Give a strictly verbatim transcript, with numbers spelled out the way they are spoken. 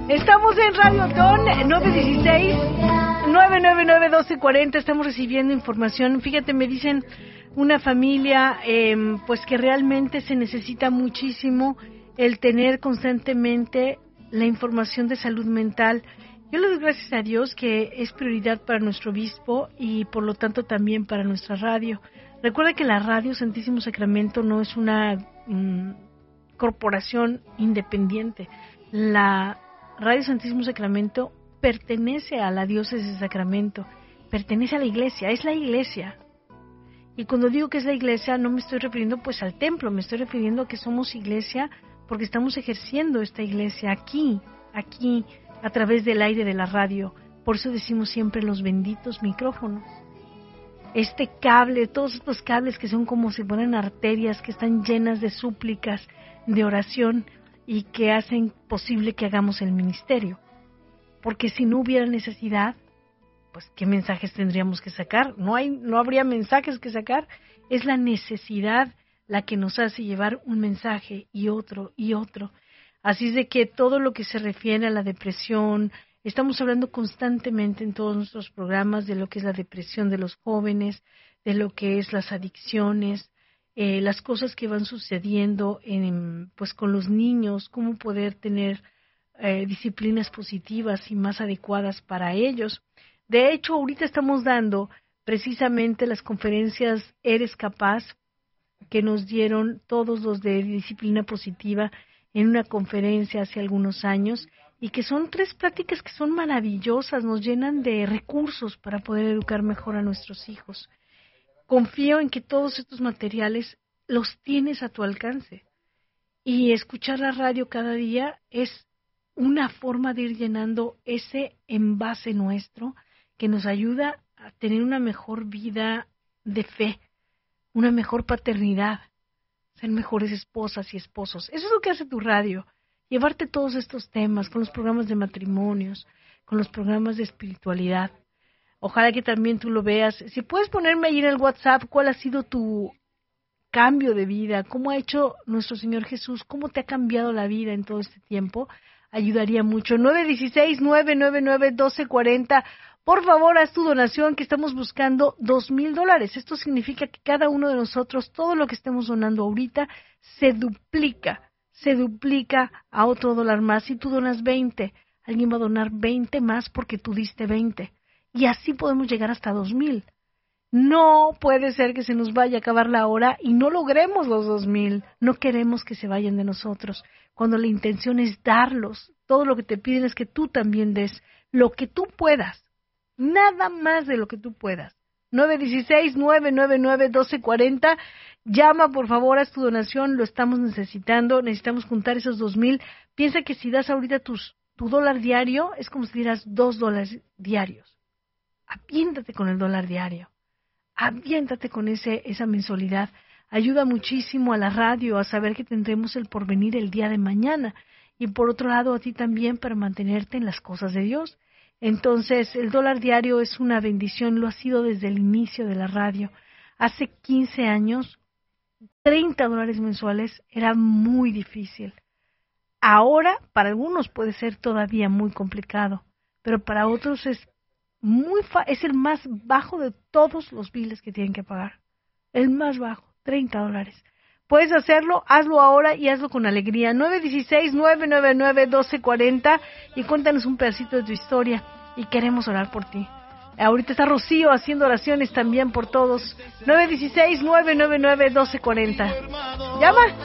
Estamos en Radio Ton nueve dieciséis, nueve nueve nueve, doce cuarenta. Estamos recibiendo información. Fíjate, me dicen una familia eh, pues que realmente se necesita muchísimo el tener constantemente la información de salud mental. Yo le doy gracias a Dios que es prioridad para nuestro obispo y por lo tanto también para nuestra radio. Recuerda que la Radio Santísimo Sacramento no es una mmm, corporación independiente. La Radio Santísimo Sacramento pertenece a la diócesis de Sacramento, pertenece a la iglesia, es la iglesia. Y cuando digo que es la iglesia, no me estoy refiriendo pues al templo, me estoy refiriendo a que somos iglesia porque estamos ejerciendo esta iglesia aquí, aquí, a través del aire de la radio. Por eso decimos siempre los benditos micrófonos. Este cable, todos estos cables que son como si fueran arterias, que están llenas de súplicas, de oración y que hacen posible que hagamos el ministerio. Porque si no hubiera necesidad, pues ¿qué mensajes tendríamos que sacar? No hay, no habría mensajes que sacar. Es la necesidad la que nos hace llevar un mensaje y otro y otro. Así es de que todo lo que se refiere a la depresión, estamos hablando constantemente en todos nuestros programas de lo que es la depresión de los jóvenes, de lo que es las adicciones, eh, las cosas que van sucediendo en, pues con los niños, cómo poder tener eh, disciplinas positivas y más adecuadas para ellos. De hecho, ahorita estamos dando precisamente las conferencias Eres Capaz, que nos dieron todos los de disciplina positiva en una conferencia hace algunos años, y que son tres prácticas que son maravillosas, nos llenan de recursos para poder educar mejor a nuestros hijos. Confío en que todos estos materiales los tienes a tu alcance, y escuchar la radio cada día es una forma de ir llenando ese envase nuestro que nos ayuda a tener una mejor vida de fe, una mejor paternidad, ser mejores esposas y esposos. Eso es lo que hace tu radio, llevarte todos estos temas con los programas de matrimonios, con los programas de espiritualidad. Ojalá que también tú lo veas. Si puedes ponerme ahí en el WhatsApp cuál ha sido tu cambio de vida, cómo ha hecho nuestro Señor Jesús, cómo te ha cambiado la vida en todo este tiempo, ayudaría mucho. nueve dieciséis, nueve nueve nueve, doce cuarenta. Por favor, haz tu donación, que estamos buscando dos mil dólares. Esto significa que cada uno de nosotros, todo lo que estemos donando ahorita, se duplica, se duplica a otro dólar más. Si tú donas veinte, alguien va a donar veinte más porque tú diste veinte. Y así podemos llegar hasta dos mil. No puede ser que se nos vaya a acabar la hora y no logremos los dos mil. No queremos que se vayan de nosotros. Cuando la intención es darlos, todo lo que te piden es que tú también des lo que tú puedas. Nada más de lo que tú puedas. nueve dieciséis, nueve nueve nueve, doce cuarenta. Llama, por favor, haz tu donación. Lo estamos necesitando. Necesitamos juntar esos dos mil. Piensa que si das ahorita tus, tu dólar diario, es como si dieras dos dólares diarios. Aviéntate con el dólar diario. Aviéntate con ese, esa mensualidad. Ayuda muchísimo a la radio a saber que tendremos el porvenir el día de mañana. Y por otro lado, a ti también para mantenerte en las cosas de Dios. Entonces, el dólar diario es una bendición, lo ha sido desde el inicio de la radio. Hace quince años, treinta dólares mensuales era muy difícil. Ahora, para algunos puede ser todavía muy complicado, pero para otros es muy fa- es el más bajo de todos los biles que tienen que pagar. El más bajo, treinta dólares. Puedes hacerlo, hazlo ahora y hazlo con alegría. nueve dieciséis, nueve nueve nueve, doce cuarenta y cuéntanos un pedacito de tu historia y queremos orar por ti. Ahorita está Rocío haciendo oraciones también por todos. nueve dieciséis, nueve nueve nueve, doce cuarenta. Llama.